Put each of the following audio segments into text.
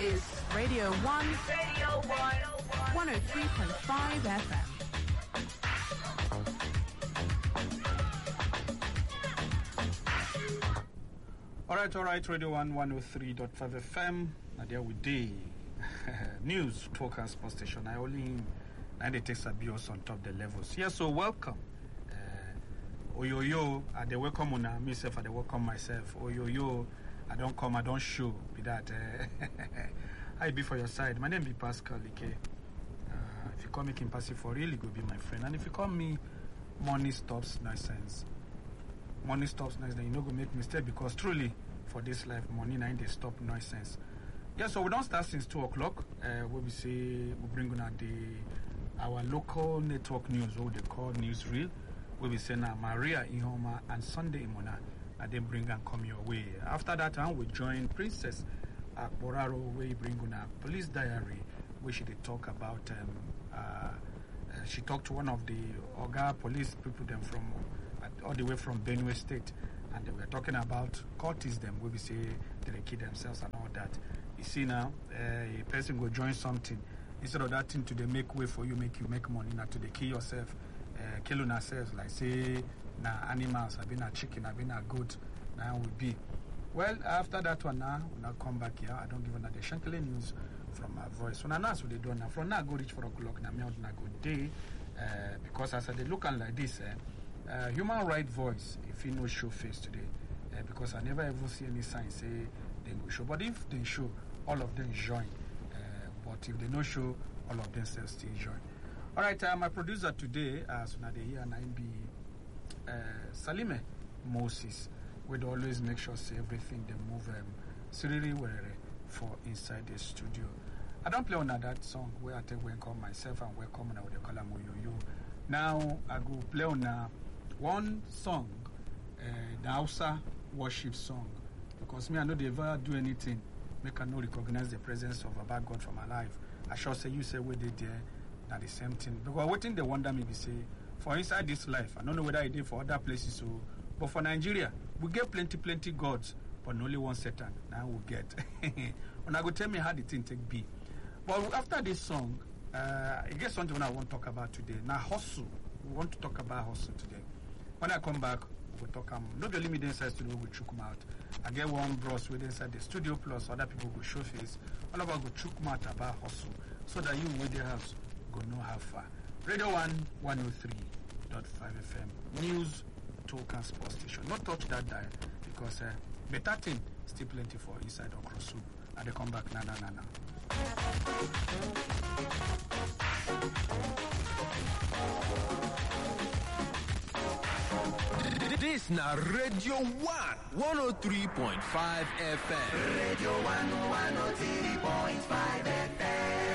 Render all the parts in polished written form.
is Radio 1, 103.5 FM. All right, Radio 1, 103.5 FM. Now there we day. News, talk and sports station. I only and it takes abuse on top the levels. Yeah, so welcome. Oyoyo, they welcome on myself, I welcome myself. Oyoyo, I don't come, I don't show. Be that. I be for your side. My name be Pascal Ike. If you call me Kim Passive for real, it will be my friend. And if you call me Money Stops Nonsense, money stops nonsense, then you no go make mistake, because truly for this life, money nine they stop nonsense. Yeah, so we don't start since 2 o'clock. Where we say we bring on our local network news, what they call Newsreel. Where we say now Maria Ihoma and Sunday Imona, and then bring and come your way. After that, we join Princess Akboraro, where we bring on a police diary, where she did talk about. She talked to one of the Oga police people them from all the way from Benue State, and they were talking about cultism, where we say they kill themselves and all that. You see now, a person go join something, instead of that thing to they make way for you, make you make money, not to they kill yourself, kill on ourselves, like say, animals, I've been a chicken, I've been a goat, now will be. Well, after that one now, we'll now come back here. I don't give another Shankly news from my voice. When I know what they do now, from now go reach 4 o'clock, now me out now go day, because as I they look like this, Human Right Voice, if you no show face today, because I never ever see any sign say they no show. But if they show, all of them join. But if they no show, all of them still join. All right, my producer today, so now they here and I be Salime Moses. We'd always make sure say everything they move seriously for inside the studio. I don't play on that song where I take welcome myself and welcome on what they call Moyoyo. Now I go play on one song, the Hausa worship song, because me I know they ever do anything make I no recognize the presence of a bad God from my life. I sure say you say where they there, not the same thing. Because waiting they wonder maybe say for inside this life, I don't know whether I did for other places, so but for Nigeria, we get plenty gods, but only one Satan. Now we get. And I go tell me how the thing take be. But after this song, I guess something I want to talk about today. Now hustle. We want to talk about hustle today. When I come back, we'll talk. Not only me inside studio, we'll check them out. I get one bros with inside the studio, plus other people go show face. All of us go check them out about hustle, so that you with your house go know how far. Radio 1 103.5 FM news, talk and sports station. Not touch that dial, because better thing still plenty for inside Okra Soup. And they come back na. This na Radio 1 103.5 FM. Radio 1 103.5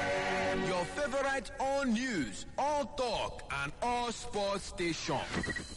FM. Your favorite all news, all talk, and all sports station.